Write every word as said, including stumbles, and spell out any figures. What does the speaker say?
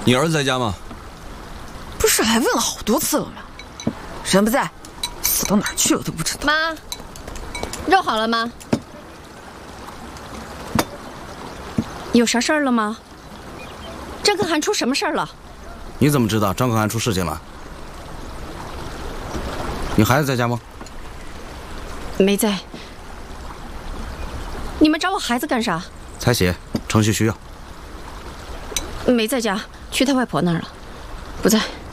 你儿子在家吗？ 不是还问了好多次了吗？人不在，死到哪儿去了都不知道。 妈，肉好了吗？有啥事儿了吗？张可汗出什么事儿了？ 你怎么知道张可汗出事情了？你孩子在家吗？ 没在。你们找我孩子干啥？ 采血，程序需要。 没在家，去他外婆那儿了，不在。